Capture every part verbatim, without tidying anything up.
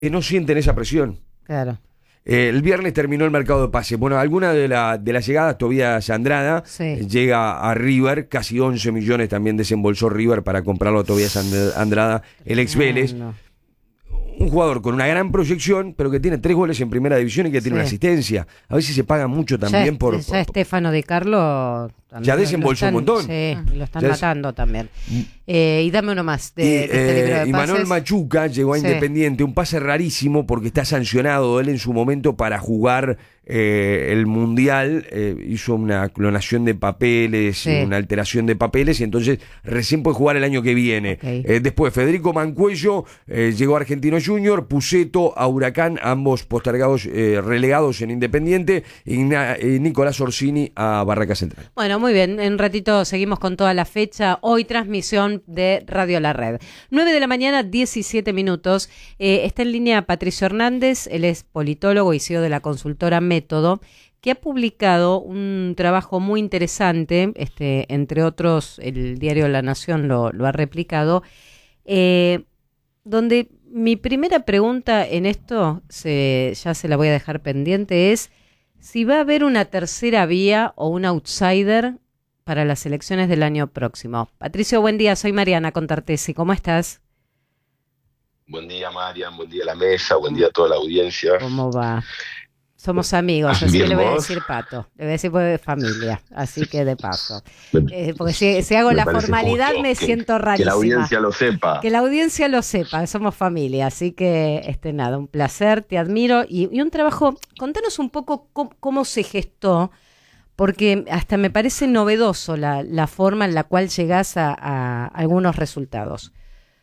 que no sienten esa presión. Claro. Eh, el viernes terminó el mercado de pases. Bueno, alguna de, la, de las llegadas, Tobías Andrada, Sí. eh, llega a River, casi once millones también desembolsó River para comprarlo a Tobías And- Andrada, el ex Vélez. No, no. Un jugador con una gran proyección, pero que tiene tres goles en primera división y que tiene Sí. una asistencia. A veces se paga mucho también ya, por... Ya por- Estefano Di Carlo también Ya lo- lo desembolsó un están- montón. Sí, lo están Ya es- matando también. Eh, y dame uno más de, Y, de este libro de eh, y Manuel pases. Machuca llegó a Sí. Independiente, un pase rarísimo porque está sancionado él en su momento para jugar eh, el Mundial, eh, hizo una clonación de papeles, Sí. una alteración de papeles y entonces recién puede jugar el año que viene. Ok. Eh, después Federico Mancuello eh, llegó a Argentino Junior, Puceto a Huracán, ambos postergados, eh, relegados en Independiente, y Na- eh, Nicolás Orsini a Barraca Central. Bueno, muy bien. En un ratito seguimos con toda la fecha. Hoy transmisión de Radio La Red. nueve de la mañana, diecisiete minutos. Eh, está en línea Patricio Hernández. Él es politólogo y C E O de la consultora Método, que ha publicado un trabajo muy interesante, este, entre otros, el diario La Nación lo, lo ha replicado, eh, donde mi primera pregunta en esto, se, ya se la voy a dejar pendiente, es si va a haber una tercera vía o un outsider para las elecciones del año próximo. Patricio, buen día, soy Mariana Contartesi, ¿cómo estás? Buen día, Marian, buen día a la mesa, buen día a toda la audiencia. ¿Cómo va? Somos amigos, así Bien, que le voy a ¿vos? decir Pato, le voy a decir pues, de familia, así que de paso. Me- Eh, porque si, si hago me la parece formalidad justo me que- siento Que rarísima. la audiencia lo sepa. Que la audiencia lo sepa, somos familia, así que este nada, un placer, te admiro y, y un trabajo, contanos un poco cómo, cómo se gestó, porque hasta me parece novedoso la, la forma en la cual llegás a, a algunos resultados.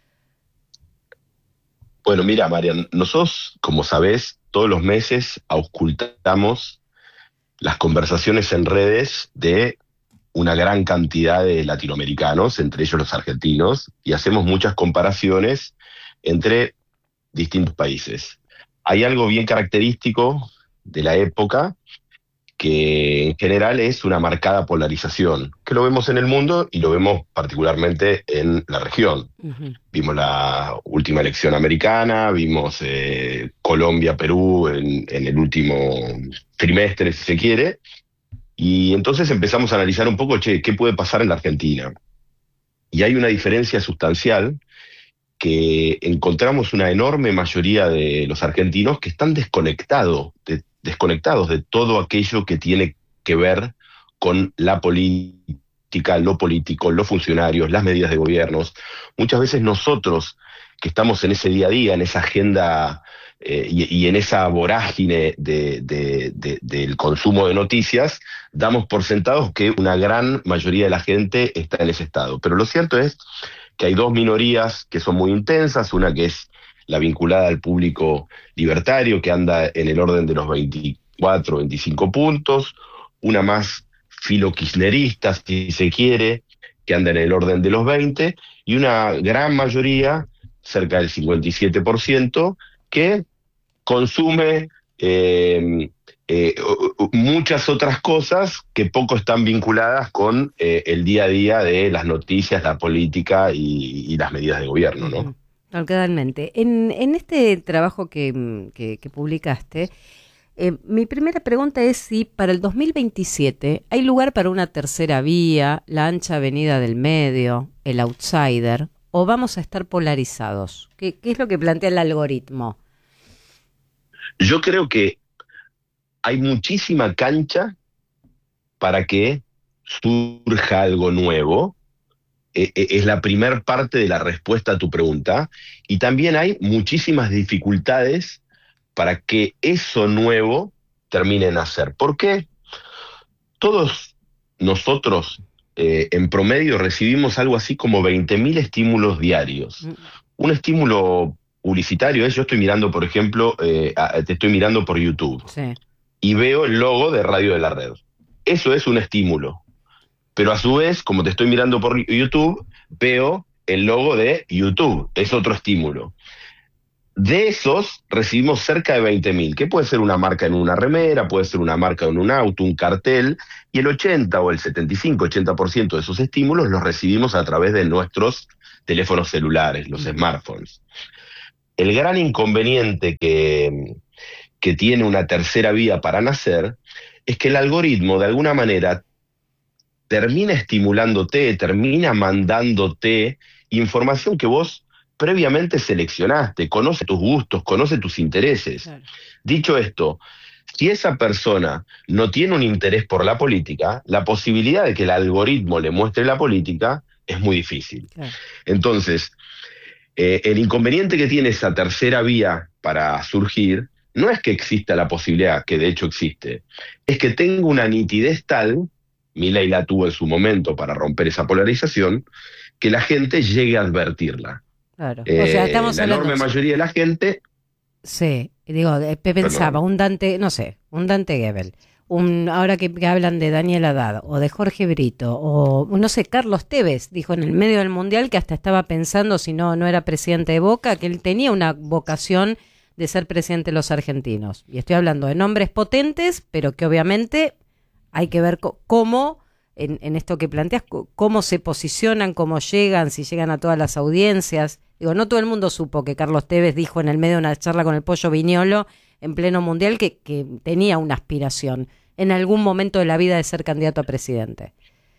Bueno, mira, Marian, nosotros, como sabés, todos los meses auscultamos las conversaciones en redes de una gran cantidad de latinoamericanos, entre ellos los argentinos, y hacemos muchas comparaciones entre distintos países. Hay algo bien característico de la época, que en general es una marcada polarización, que lo vemos en el mundo y lo vemos particularmente en la región. Uh-huh. Vimos la última elección americana, vimos eh, Colombia-Perú en, en el último trimestre, si se quiere, y entonces empezamos a analizar un poco, che, ¿qué puede pasar en la Argentina? Y hay una diferencia sustancial, que encontramos una enorme mayoría de los argentinos que están desconectados de, desconectados de todo aquello que tiene que ver con la política, lo político, los funcionarios, las medidas de gobiernos. Muchas veces nosotros, que estamos en ese día a día, en esa agenda eh, y, y en esa vorágine de, de, de, del consumo de noticias, damos por sentados que una gran mayoría de la gente está en ese estado. Pero lo cierto es que hay dos minorías que son muy intensas, una que es la vinculada al público libertario, que anda en el orden de los veinticuatro, veinticinco puntos, una más filo-kirchnerista, si se quiere, que anda en el orden de los veinte, y una gran mayoría, cerca del cincuenta y siete por ciento, que consume eh, eh, muchas otras cosas que poco están vinculadas con eh, el día a día de las noticias, la política y, y las medidas de gobierno, ¿no? Totalmente. En, en este trabajo que, que, que publicaste, eh, mi primera pregunta es si para el dos mil veintisiete hay lugar para una tercera vía, la ancha avenida del medio, el outsider, o vamos a estar polarizados. ¿Qué, qué es lo que plantea el algoritmo? Yo creo que hay muchísima cancha para que surja algo nuevo. Eh, eh, es la primer parte de la respuesta a tu pregunta. Y también hay muchísimas dificultades para que eso nuevo termine en hacer. ¿Por qué? Todos nosotros, eh, en promedio, recibimos algo así como veinte mil estímulos diarios. Mm. Un estímulo publicitario es, yo estoy mirando, por ejemplo, eh, a, te estoy mirando por YouTube. Sí. Y veo el logo de Radio de la Red. Eso es un estímulo. Pero a su vez, como te estoy mirando por YouTube, veo el logo de YouTube. Es otro estímulo. De esos, recibimos cerca de veinte mil, que puede ser una marca en una remera, puede ser una marca en un auto, un cartel, y el ochenta o el setenta y cinco, ochenta por ciento de esos estímulos los recibimos a través de nuestros teléfonos celulares, los smartphones. el gran inconveniente que, que tiene una tercera vía para nacer es que el algoritmo, de alguna manera, termina estimulándote, termina mandándote información que vos previamente seleccionaste, conoce tus gustos, conoce tus intereses. Claro. Dicho esto, si esa persona no tiene un interés por la política, la posibilidad de que el algoritmo le muestre la política es muy difícil. Claro. Entonces, eh, el inconveniente que tiene esa tercera vía para surgir no es que exista la posibilidad, que de hecho existe, es que tenga una nitidez tal, Milei la tuvo en su momento para romper esa polarización, que la gente llegue a advertirla. Claro. O sea, estamos eh, la hablando... enorme mayoría de la gente... Sí, digo, pensaba, Perdón. un Dante, no sé, un Dante Gebel, un, ahora que, que hablan de Daniel Haddad, o de Jorge Brito, o no sé, Carlos Tevez, dijo en el medio del Mundial que hasta estaba pensando, si no, no era presidente de Boca, que él tenía una vocación de ser presidente de los argentinos. Y estoy hablando de nombres potentes, pero que obviamente hay que ver co- cómo... En, en esto que planteas, cómo se posicionan, cómo llegan, si llegan a todas las audiencias. Digo, no todo el mundo supo que Carlos Tevez dijo en el medio de una charla con el Pollo Viñolo en pleno mundial que, que tenía una aspiración en algún momento de la vida de ser candidato a presidente.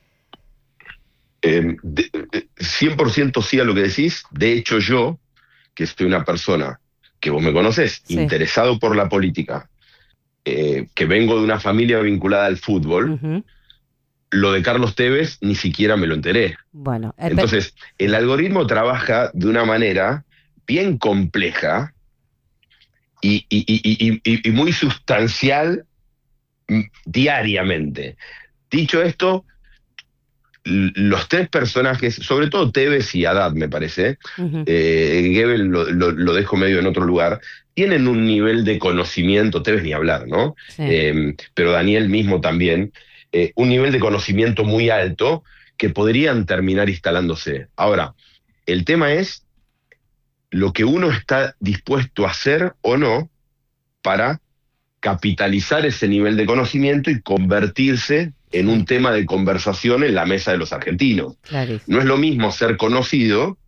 Eh, de, de, cien por ciento sí a lo que decís. De hecho, yo, que soy una persona que vos me conocés, sí. interesado por la política, eh, que vengo de una familia vinculada al fútbol, uh-huh. Lo de Carlos Tevez ni siquiera me lo enteré. Bueno, eh, Entonces, el algoritmo trabaja de una manera bien compleja y, y, y, y, y muy sustancial diariamente. Dicho esto, los tres personajes, sobre todo Tevez y Haddad, me parece, uh-huh. eh, Gebel lo, lo, lo dejo medio en otro lugar, tienen un nivel de conocimiento, Tevez ni hablar, ¿no? Sí. Eh, pero Daniel mismo también, Eh, un nivel de conocimiento muy alto que podrían terminar instalándose. Ahora, el tema es lo que uno está dispuesto a hacer o no para capitalizar ese nivel de conocimiento y convertirse en un tema de conversación en la mesa de los argentinos. Clarísimo. No es lo mismo ser conocido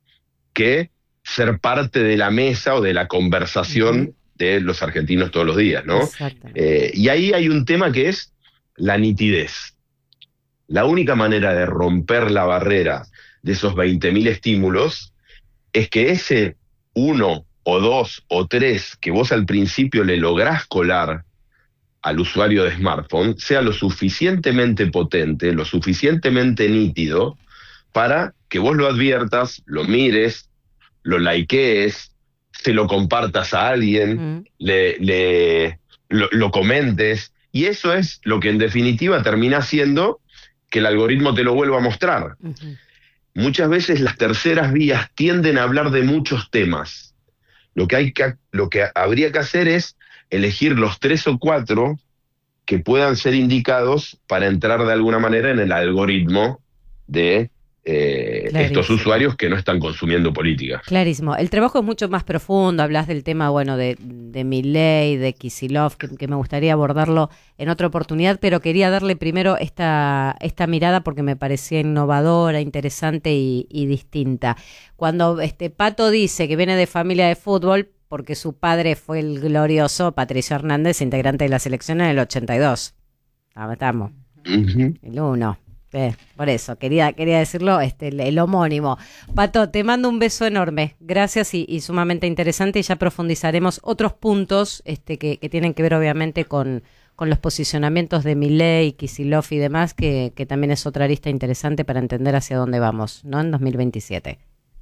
que ser parte de la mesa o de la conversación uh-huh. de los argentinos todos los días, ¿no? Eh, y ahí hay un tema que es la nitidez. La única manera de romper la barrera de esos veinte mil estímulos es que ese uno o dos o tres que vos al principio le lográs colar al usuario de smartphone sea lo suficientemente potente, lo suficientemente nítido para que vos lo adviertas, lo mires, lo likees, se lo compartas a alguien, mm. le, le, lo, lo comentes. Y eso es lo que en definitiva termina haciendo que el algoritmo te lo vuelva a mostrar. Uh-huh. Muchas veces las terceras vías tienden a hablar de muchos temas. Lo que, hay que, lo que habría que hacer es elegir los tres o cuatro que puedan ser indicados para entrar de alguna manera en el algoritmo de eh, estos usuarios que no están consumiendo política. Clarísimo. El trabajo es mucho más profundo. Hablas del tema, bueno, de, de Milei, de Kicillof, que, que me gustaría abordarlo en otra oportunidad, pero quería darle primero esta, esta mirada porque me parecía innovadora, interesante y, y distinta. Cuando este Pato dice que viene de familia de fútbol, porque su padre fue el glorioso Patricio Hernández, integrante de la selección en el ochenta y dos. Ah, estamos. Uh-huh. El uno. Eh, por eso, quería quería decirlo, este el, el homónimo. Pato, te mando un beso enorme. Gracias y, y sumamente interesante. Y ya profundizaremos otros puntos este, que, que tienen que ver obviamente con, con los posicionamientos de Milei, Kicillof y demás, que, que también es otra arista interesante para entender hacia dónde vamos, ¿no? En dos mil veintisiete.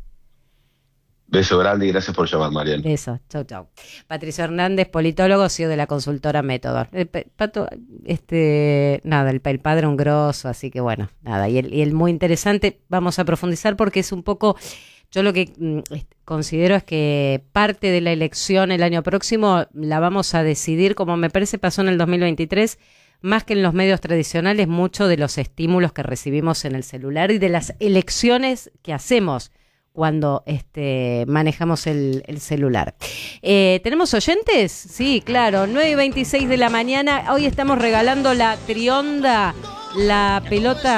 Beso grande y gracias por llamar, Mariel. Beso, chau, chau. Patricio Hernández, politólogo, C E O de la consultora Método. El Pato, este, nada, el, el padre un grosso, así que bueno, nada. Y el, y el muy interesante, vamos a profundizar porque es un poco, yo lo que mm, considero es que parte de la elección el año próximo la vamos a decidir, como me parece pasó en el dos mil veintitrés, más que en los medios tradicionales, mucho de los estímulos que recibimos en el celular y de las elecciones que hacemos cuando este, manejamos el, el celular. Eh, ¿Tenemos oyentes? Sí, claro, nueve y veintiséis de la mañana. Hoy estamos regalando la Trionda, la pelota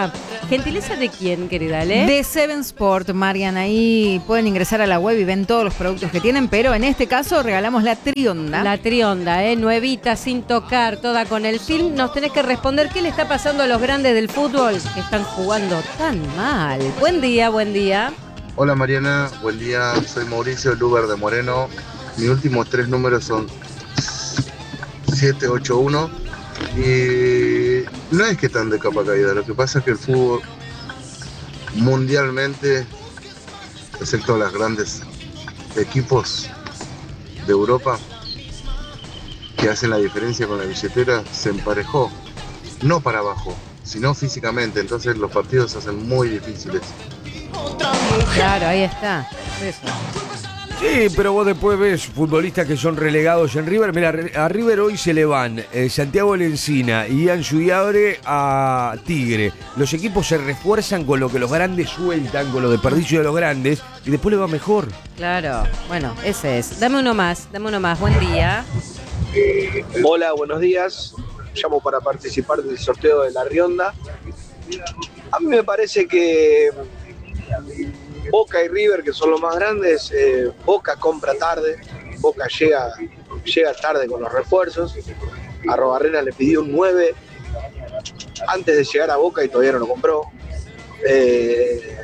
¿Gentileza de quién, querida Ale? De Seven Sport, Marian. Ahí pueden ingresar a la web y ven todos los productos que tienen, pero en este caso regalamos la Trionda. La Trionda, ¿eh? Nuevita, sin tocar, toda con el film. Nos tenés que responder qué le está pasando a los grandes del fútbol que están jugando tan mal. Buen día, buen día. Hola Mariana, buen día. Soy Mauricio Luber de Moreno. Mis últimos tres números son siete ocho uno. Y no es que están de capa caída, lo que pasa es que el fútbol mundialmente, excepto los grandes equipos de Europa que hacen la diferencia con la billetera, se emparejó, no para abajo, sino físicamente, entonces los partidos se hacen muy difíciles. Claro, ahí está. Eso. Sí, pero vos después ves futbolistas que son relegados en River. Mira, a River hoy se le van eh, Santiago Lencina y Ian Sudiabre a Tigre. Los equipos se refuerzan con lo que los grandes sueltan, con lo desperdicio de los grandes, y después le va mejor. Claro, bueno, ese es. Dame uno más, dame uno más. Buen día. Hola, buenos días. Llamo para participar del sorteo de la Rionda. A mí me parece que Boca y River, que son los más grandes, eh, Boca compra tarde, Boca llega, llega tarde con los refuerzos. Arrobarrena le pidió un nueve antes de llegar a Boca y todavía no lo compró. Eh,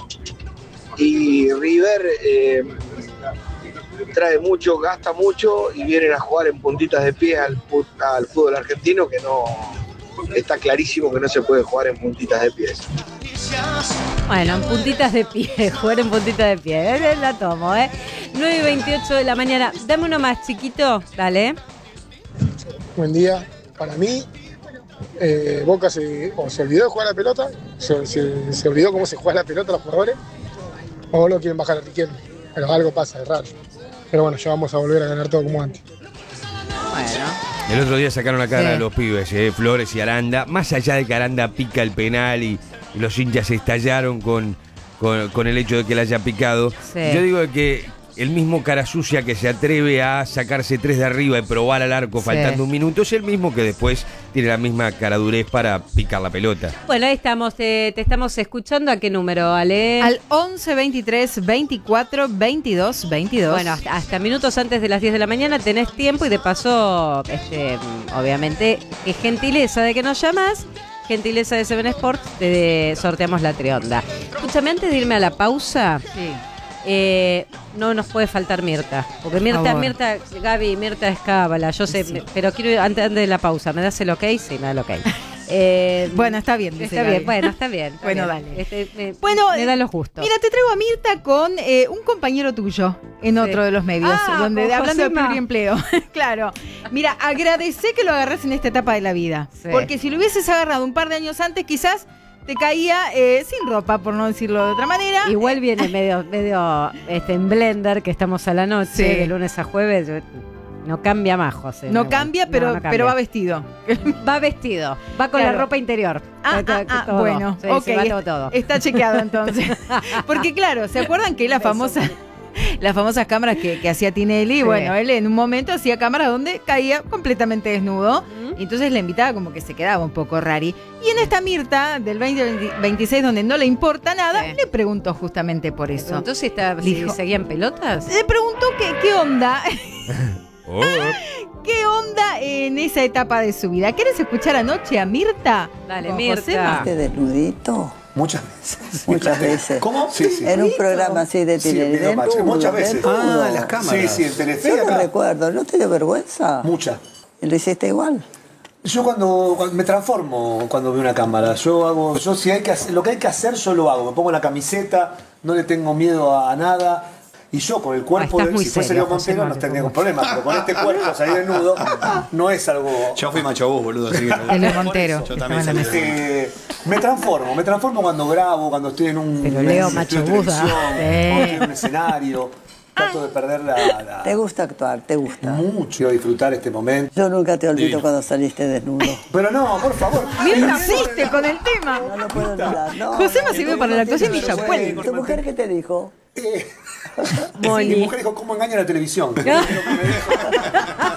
y River eh, trae mucho, gasta mucho y vienen a jugar en puntitas de pie al, al fútbol argentino, que no está clarísimo que no se puede jugar en puntitas de pies. Bueno, en puntitas de pie, jugar en puntitas de pie, ¿eh? La tomo, ¿eh? nueve y veintiocho de la mañana. Dame uno más, chiquito, dale. Buen día. Para mí, eh, Boca se, o se olvidó de jugar a la pelota, se, se, se olvidó cómo se juega la pelota a los jugadores, o lo quieren bajar al piquero. Pero algo pasa, es raro. Pero bueno, ya vamos a volver a ganar todo como antes. Bueno. El otro día sacaron la cara Sí. a los pibes, eh, Flores y Aranda. Más allá de que Aranda pica el penal y, y los hinchas se estallaron con, con, con el hecho de que le haya picado. Sí. Yo digo que el mismo cara sucia que se atreve a sacarse tres de arriba y probar al arco Sí. faltando un minuto es el mismo que después tiene la misma caradurez para picar la pelota. Bueno, ahí estamos, te, te estamos escuchando. ¿A qué número, Ale? Al once veintitrés veinticuatro veintidós veintidós. Bueno, hasta, hasta minutos antes de las diez de la mañana tenés tiempo y de paso, este, obviamente, qué gentileza de que nos llamas, gentileza de Seven Sports, te sorteamos la Trionda. Escúchame, antes de irme a la pausa, Sí. eh, no nos puede faltar Mirta, porque Mirta, favor. Mirta, Gaby, Mirta es cábala, yo sé, Sí. me- pero quiero ir antes, antes de la pausa, ¿me das el ok? Sí, me da el ok. Eh, Bueno, está bien, dice está Gaby. bien, bueno, está bien. está Bueno, bien. dale. Este, me, Bueno, me da lo justo. Mira, te traigo a Mirta con eh, un compañero tuyo en Sí. otro de los medios, Ah, donde con hablando de Josema. pluriempleo. Claro. Mira, agradecé que lo agarras en esta etapa de la vida. Sí. Porque si lo hubieses agarrado un par de años antes, quizás te caía eh, sin ropa, por no decirlo de otra manera. Igual viene medio, medio este, en Blender, que estamos a la noche, Sí. de lunes a jueves. yo- No cambia más, José. No cambia, pero, no cambia. pero va vestido. Va vestido, va con Claro. la ropa interior. Ah, Todo- ah, ah, todo. bueno, Sí, ok, sí, va est- todo, todo. está chequeado entonces. Porque claro, ¿se acuerdan que la famosa, las famosas cámaras que, que hacía Tinelli? Sí. Bueno, él en un momento hacía cámaras donde caía completamente desnudo. Ujú. Y entonces la invitada como que se quedaba un poco rari. Y en esta Mirta del veinte veintiséis, donde no le importa nada, Sí. le preguntó justamente por eso. Entonces si, está, si Dijo- seguían pelotas. Le preguntó que, qué onda, Oh. qué onda en esa etapa de su vida. ¿Querés escuchar anoche a Mirta? Dale, con Mirta. Josema? ¿Este desnudito? Muchas veces. Muchas veces. ¿Cómo? Sí, sí. En un programa así de Sí, Tinelli. en Videomatch, desnudo, muchas veces. desnudo. Ah, las cámaras. Sí, sí, en Telefe Yo no acá. recuerdo, ¿no te dio vergüenza? Mucha. ¿Y lo hiciste igual? Yo cuando, cuando me transformo cuando veo una cámara, yo hago, yo si hay que hacer, lo que hay que hacer yo lo hago, me pongo la camiseta, no le tengo miedo a, a nada. Y yo con el cuerpo, Ah, estás de, muy si fuese serio, Leo José, Montero no no te tendría ningún pongo. problema, pero con este cuerpo salir desnudo no es algo... Yo fui macho bus, boludo, así que... El Leo Montero. Yo también salí de- Eh, me transformo, me transformo cuando grabo, cuando estoy en un, Pero Leo estoy macho en bus, televisión, ¿ah? cuando Sí. estoy en un escenario, trato de perder la... la- ¿Te gusta actuar? ¿Te gusta? mucho, quiero disfrutar este momento. Yo nunca te olvido Divino. cuando saliste desnudo. Pero no, por favor. Mirta insiste con el tema. No lo puedo olvidar. No, Josema no, sirve no, para no, la actuación no, y ya no, fue. ¿Tu mujer qué te dijo? Eh, Moni. Mi mujer dijo, ¿cómo engaña la televisión?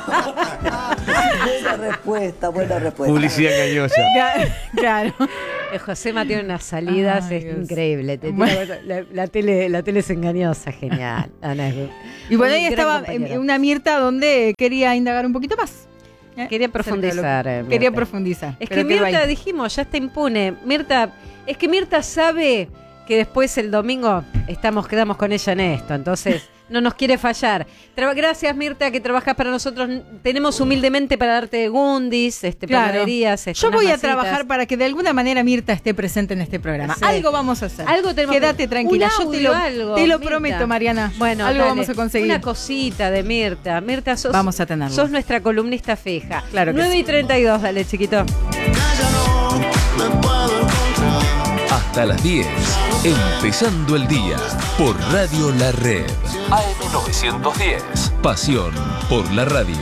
Buena respuesta, buena respuesta. Publicidad engañosa. Claro. Eh, Josema tiene unas salidas Ay, es Dios. increíble. Te- Bueno. la, la tele, la tele es engañosa, genial. Ana, Y bueno, un ahí gran estaba compañero. eh, una Mirta donde quería indagar un poquito más. ¿eh? Quería Acerca de lo profundizar. que- eh, Mirta. Quería profundizar. Es que pero quedó Mirta, ahí. dijimos, ya está impune. Mirta, es que Mirta sabe que después el domingo estamos, quedamos con ella en esto, entonces no nos quiere fallar. Traba- Gracias, Mirta, que trabajas para nosotros. Tenemos humildemente para darte gundis, este, Claro. panaderías. este, Yo unas voy a masitas. trabajar para que de alguna manera Mirta esté presente en este programa. Sí. Algo vamos a hacer. Algo tenemos Quédate que- tranquila. un Yo te audio, lo, algo, te lo Mirta. prometo, Mariana. Bueno, algo dale. vamos a conseguir. Una cosita de Mirta. Mirta, sos, Vamos a tenerlo. sos nuestra columnista fija. Claro que nueve sí. y treinta y dos, dale, chiquito. Hasta las diez. Empezando el día por Radio La Red. A M novecientos diez. Pasión por la radio.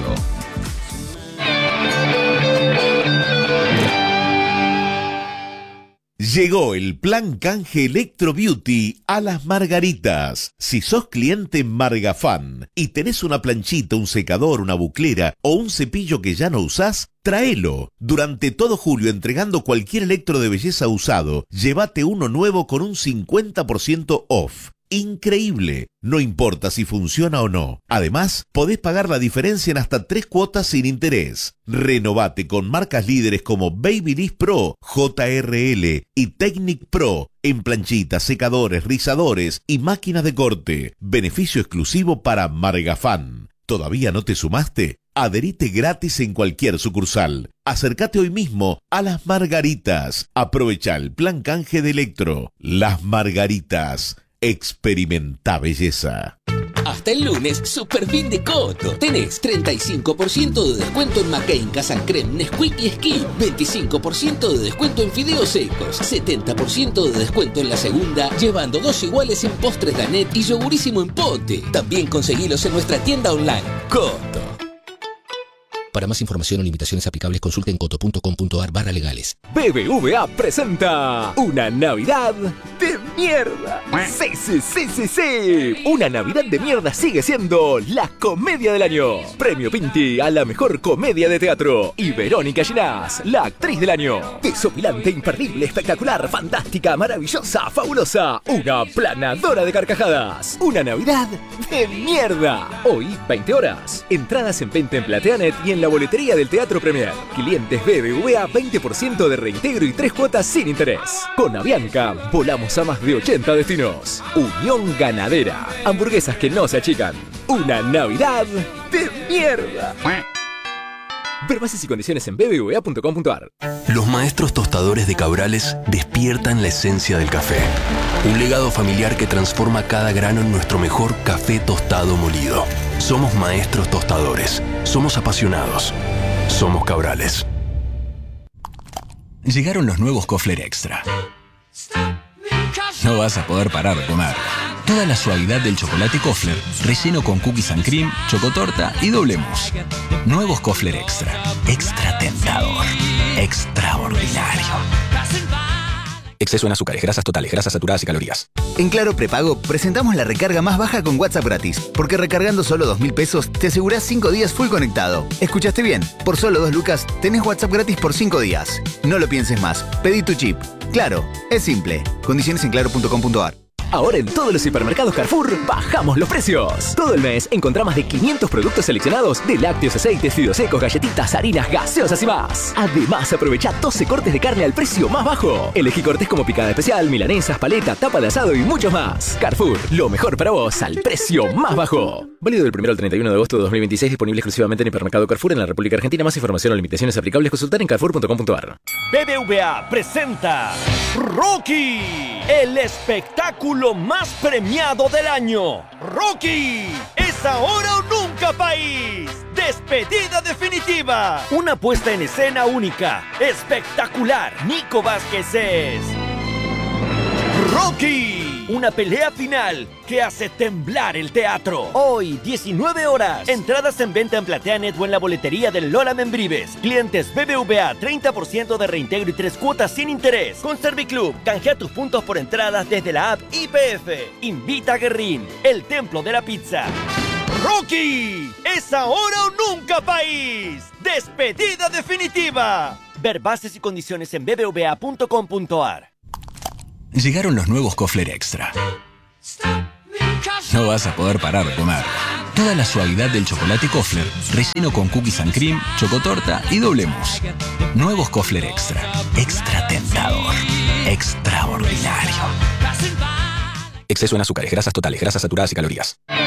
Llegó el plan canje Electro Beauty a Las Margaritas. Si sos cliente Margafan y tenés una planchita, un secador, una buclera o un cepillo que ya no usás, tráelo. Durante todo julio, entregando cualquier electro de belleza usado, llévate uno nuevo con un cincuenta por ciento off. Increíble. No importa si funciona o no. Además, podés pagar la diferencia en hasta tres cuotas sin interés. Renovate con marcas líderes como Babyliss Pro, J R L y Technic Pro en planchitas, secadores, rizadores y máquinas de corte. Beneficio exclusivo para Margafan. ¿Todavía no te sumaste? Adherite gratis en cualquier sucursal. Acércate hoy mismo a Las Margaritas. Aprovecha el plan canje de Electro. Las Margaritas. Experimenta belleza. Hasta el lunes, Super Fin de Coto. Tenés treinta y cinco por ciento de descuento en McCain, Casan Creme, Nesquik y Skin. veinticinco por ciento de descuento en fideos secos. setenta por ciento de descuento en la segunda, llevando dos iguales en postres Danet y yogurísimo en pote. También conseguilos en nuestra tienda online. Coto. Para más información o limitaciones aplicables, consulten coto punto com punto ar barra legales. B B V A presenta una Navidad de mierda. Sí, sí, sí, sí, sí. Una Navidad de mierda sigue siendo la comedia del año. Premio Pinti a la mejor comedia de teatro. Y Verónica Ginás, la actriz del año. Desopilante, imperdible, espectacular, fantástica, maravillosa, fabulosa. Una planadora de carcajadas. Una Navidad de mierda. Hoy, veinte horas. Entradas en venta en Plateanet y en la boletería del Teatro Premier. Clientes B B V A, veinte por ciento de reintegro y tres cuotas sin interés. Con Avianca, volamos a más de ochenta destinos. Unión Ganadera. Hamburguesas que no se achican. Una Navidad de mierda. Ver bases y condiciones en b b v a punto com punto ar. Los maestros tostadores de Cabrales despiertan la esencia del café. Un legado familiar que transforma cada grano en nuestro mejor café tostado molido. Somos maestros tostadores. Somos apasionados. Somos Cabrales. Llegaron los nuevos Kofler Extra. No vas a poder parar de comer. Toda la suavidad del chocolate Kofler, relleno con cookies and cream, chocotorta y doble mousse. Nuevos Kofler Extra. Extra tentador. Extraordinario. Exceso en azúcares, grasas totales, grasas saturadas y calorías. En Claro Prepago presentamos la recarga más baja con WhatsApp gratis, porque recargando solo dos mil pesos te asegurás cinco días full conectado. ¿Escuchaste bien? Por solo dos lucas tenés WhatsApp gratis por cinco días. No lo pienses más, pedí tu chip. Claro, es simple. Condiciones en claro punto com punto ar. Ahora en todos los hipermercados Carrefour bajamos los precios. Todo el mes encontrá más de quinientos productos seleccionados de lácteos, aceites, fideos secos, galletitas, harinas, gaseosas y más. Además, aprovecha doce cortes de carne al precio más bajo. Elegí cortes como picada especial, milanesas, paleta, tapa de asado y muchos más. Carrefour, lo mejor para vos al precio más bajo. Válido del primero al treinta y uno de agosto de dos mil veintiséis, disponible exclusivamente en hipermercado Carrefour en la República Argentina. Más información o limitaciones aplicables consultar en carrefour punto com punto ar. B B V A presenta Rocky, el espectáculo más premiado del año. Rocky, es ahora o nunca, país. Despedida definitiva. Una puesta en escena única, espectacular. Nico Vázquez es Rocky, una pelea final que hace temblar el teatro. Hoy, diecinueve horas. Entradas en venta en Plateanet o en la boletería del Lola Membrives. Clientes B B V A, treinta por ciento de reintegro y tres cuotas sin interés. Con Serviclub, canjea tus puntos por entradas desde la app I P F. Invita a Guerrín, el templo de la pizza. Rocky, es ahora o nunca, país. Despedida definitiva. Ver bases y condiciones en b b v a punto com punto a r. Llegaron los nuevos Kofler Extra. No vas a poder parar de comer. Toda la suavidad del chocolate Kofler, relleno con cookies and cream, chocotorta y doble mousse. Nuevos Kofler Extra. Extra tentador. Extraordinario. Exceso en azúcares, grasas totales, grasas saturadas y calorías.